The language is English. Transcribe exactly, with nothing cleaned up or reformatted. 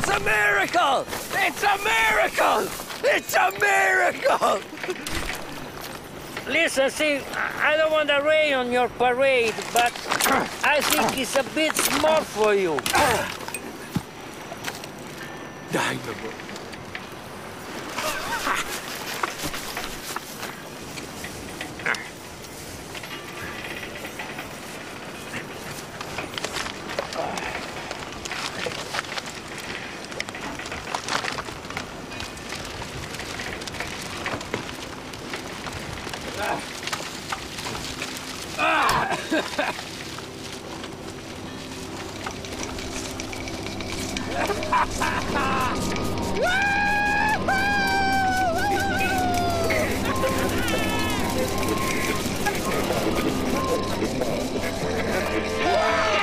It's a miracle! It's a miracle! It's a miracle! Listen, see, I don't want to rain on your parade, but I think it's a bit small for you. Dynamo. Woo!